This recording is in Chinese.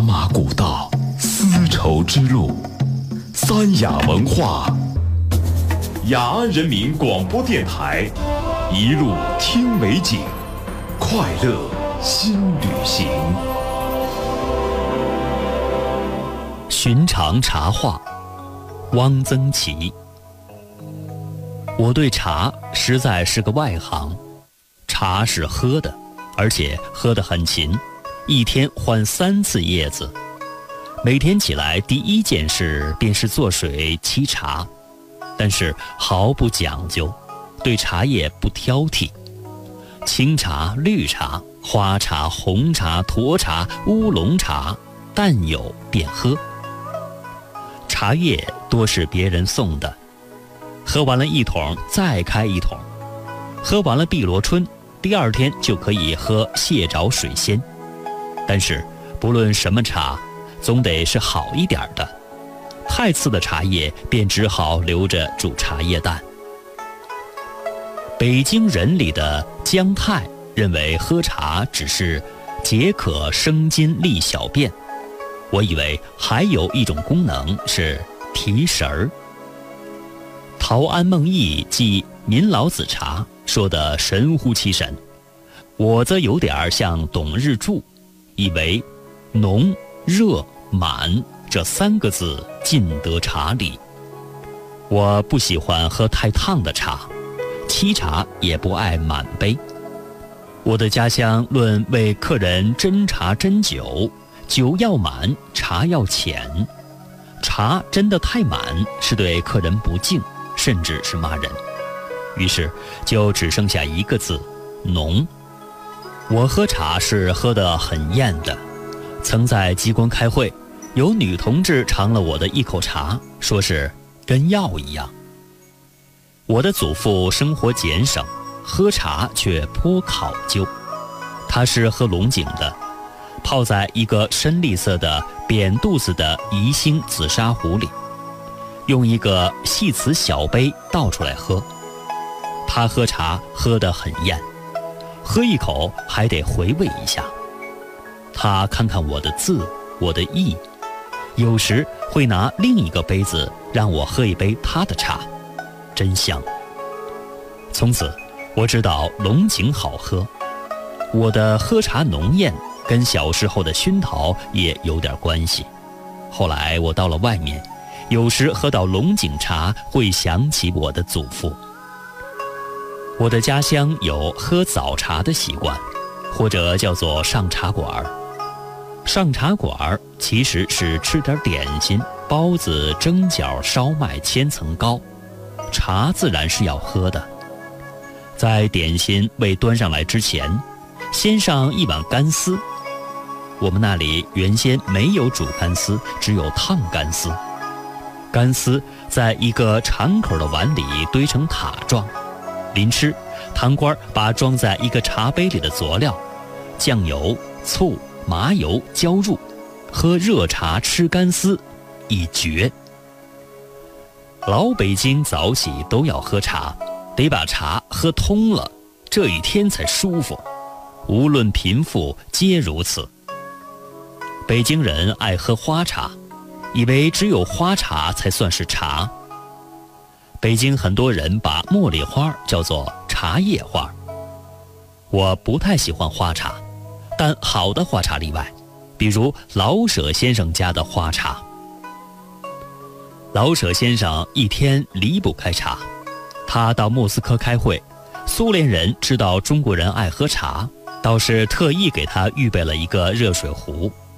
马古道，丝绸之路，三雅文化，雅安人民广播电台，一路听美景，快乐新旅行。 寻常茶话，汪曾祺。我对茶实在是个外行，茶是喝的，而且喝得很勤，一天换3次叶子。每天起来第一件事便是做水沏茶，但是毫不讲究，对茶叶不挑剔。青茶、绿茶、花茶、红茶、沱茶、乌龙茶，但有便喝。茶叶多是别人送的，喝完了一桶再开一桶，喝完了碧螺春，第2天就可以喝蟹爪水仙。但是不论什么茶，总得是好一点的，太次的茶叶便只好留着煮茶叶蛋。北京人里的姜太认为喝茶只是解渴生津利小便，我以为还有一种功能是提神儿。陶庵梦忆记民老子茶说得神乎其神，我则有点像董日柱，以为浓、热、满这3个字尽得茶理。我不喜欢喝太烫的茶，沏茶也不爱满杯。我的家乡论为客人斟茶斟酒，酒要满，茶要浅。茶斟得太满是对客人不敬，甚至是骂人。于是就只剩下1个字：浓。我喝茶是喝得很厌的。曾在机关开会，有女同志尝了我的一口茶，说是跟药一样。我的祖父生活俭省，喝茶却颇考究。他是喝龙井的，泡在一个深绿色的扁肚子的宜兴紫砂壶里，用一个细瓷小杯倒出来喝。他喝茶喝得很厌，喝一口还得回味一下。他看看我的字，我的意，有时会拿另一个杯子让我喝一杯他的茶，真香。从此我知道龙井好喝。我的喝茶浓艳跟小时候的熏陶也有点关系。后来我到了外面，有时喝到龙井茶会想起我的祖父。我的家乡有喝早茶的习惯，或者叫做上茶馆。上茶馆其实是吃点点心，包子、蒸饺、烧麦、千层糕，茶自然是要喝的。在点心未端上来之前，先上一碗干丝。我们那里原先没有煮干丝，只有烫干丝。干丝在一个敞口的碗里堆成塔状，临吃，堂倌把装在一个茶杯里的佐料酱油、醋、麻油浇入，喝热茶吃干丝，一绝。老北京早起都要喝茶，得把茶喝通了，这一天才舒服。无论贫富皆如此。北京人爱喝花茶，以为只有花茶才算是茶。北京很多人把茉莉花叫做茶叶花。我不太喜欢花茶，但好的花茶例外，比如老舍先生家的花茶。老舍先生一天离不开茶，他到莫斯科开会，苏联人知道中国人爱喝茶，倒是特意给他预备了一个热水壶，